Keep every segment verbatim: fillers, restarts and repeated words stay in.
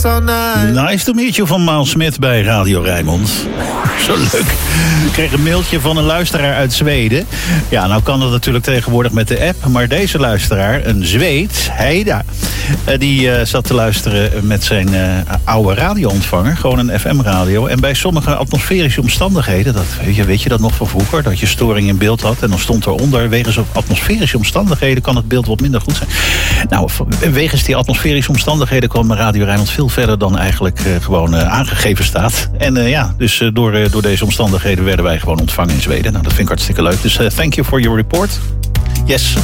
so nice. Nice to meet you van Miles Smith bij Radio Rijnmond. Zo leuk. Ik kreeg een mailtje van een luisteraar uit Zweden. Ja, nou kan dat natuurlijk tegenwoordig met de app. Maar deze luisteraar, een Zweed, Heida, die uh, zat te luisteren met zijn uh, oude radioontvanger. Gewoon een F M-radio. En bij sommige atmosferische omstandigheden, dat, weet, je, weet je dat nog van vroeger? Dat je storing in beeld had en dan stond eronder, wegens atmosferische omstandigheden kan het beeld wat minder goed zijn. Nou, wegens die atmosferische omstandigheden kwam Radio Rijnmond veel verder dan eigenlijk uh, gewoon uh, aangegeven staat. En uh, ja, dus uh, door, uh, door deze omstandigheden werden wij gewoon ontvangen in Zweden. Nou, dat vind ik hartstikke leuk. Dus uh, thank you for your report. Yes.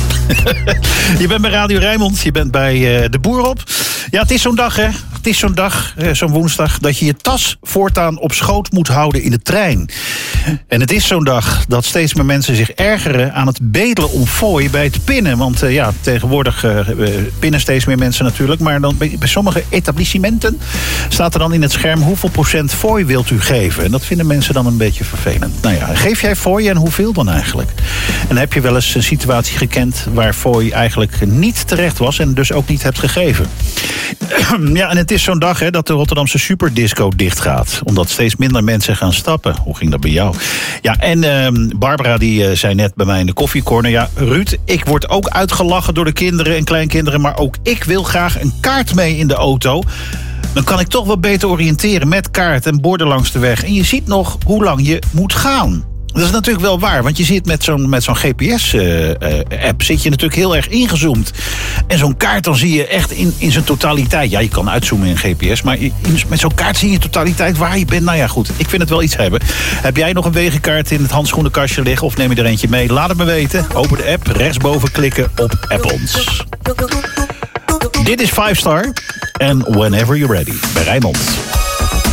Je bent bij Radio Rijnmond, je bent bij uh, De Boer op. Ja, het is zo'n dag, hè. Het is zo'n dag, uh, zo'n woensdag, dat je je tas voortaan op schoot moet houden in de trein. En het is zo'n dag dat steeds meer mensen zich ergeren aan het bedelen om fooi bij het pinnen. Want uh, ja, tegenwoordig uh, pinnen steeds meer mensen natuurlijk. Maar dan bij, bij sommige etablissementen staat er dan in het scherm hoeveel procent fooi wilt u geven. En dat vinden mensen dan een beetje vervelend. Nou ja, geef jij fooi en hoeveel dan eigenlijk? En heb je wel eens een situatie gekend waar fooi eigenlijk niet terecht was en dus ook niet hebt gegeven? Ja, en het is zo'n dag hè, dat de Rotterdamse Superdisco dicht gaat. Omdat steeds minder mensen gaan stappen. Hoe ging dat bij jou? Ja, en uh, Barbara die uh, zei net bij mij in de koffiecorner. Ja, Ruud, ik word ook uitgelachen door de kinderen en kleinkinderen. Maar ook ik wil graag een kaart mee in de auto. Dan kan ik toch wat beter oriënteren met kaart en borden langs de weg. En je ziet nog hoe lang je moet gaan. Dat is natuurlijk wel waar, want je zit met zo'n, met zo'n G P S-app... Uh, uh, zit je natuurlijk heel erg ingezoomd. En zo'n kaart dan zie je echt in, in zijn totaliteit. Ja, je kan uitzoomen in G P S, maar in, met zo'n kaart zie je in totaliteit waar je bent. Nou ja, goed, ik vind het wel iets hebben. Heb jij nog een wegenkaart in het handschoenenkastje liggen of neem je er eentje mee? Laat het me weten. Open de app, rechtsboven klikken op App ons. Dit is vijf star en Whenever You're Ready bij Rijnmond.